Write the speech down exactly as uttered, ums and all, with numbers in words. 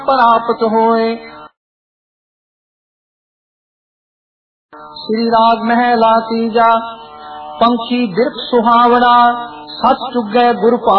प्राप्त होए। श्री राग महला तीजा। पंछी बिरख सुहावड़ा, सच चुगे गुर